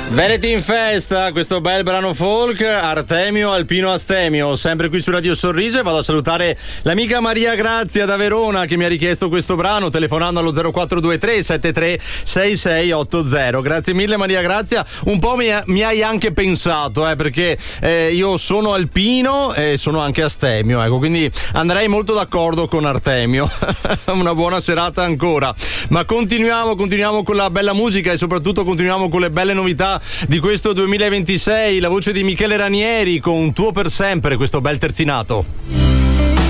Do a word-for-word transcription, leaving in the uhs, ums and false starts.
Veneti in festa, questo bel brano folk, Artemio Alpino Astemio, sempre qui su Radio Sorriso, e vado a salutare l'amica Maria Grazia da Verona che mi ha richiesto questo brano telefonando allo zero quattro due tre sette tre sei sei otto zero. Grazie mille Maria Grazia, un po' mi, mi hai anche pensato, eh, perché eh, io sono alpino e sono anche astemio, ecco, quindi andrei molto d'accordo con Artemio. Una buona serata ancora, ma continuiamo, continuiamo con la bella musica e soprattutto continuiamo con le belle novità di questo duemilaventisei, la voce di Michele Ranieri con Tuo per sempre, questo bel terzinato.